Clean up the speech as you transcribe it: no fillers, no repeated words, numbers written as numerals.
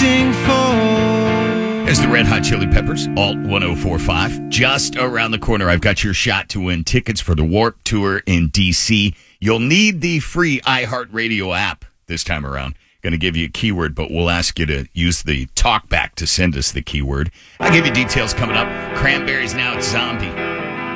waiting for. As the Red Hot Chili Peppers, Alt 1045. Just around the corner, I've got your shot to win tickets for the Warped Tour in D.C. You'll need the free iHeartRadio app this time around. Going to give you a keyword, but we'll ask you to use the talkback to send us the keyword. I'll give you details coming up. Cranberries now, it's Zombie.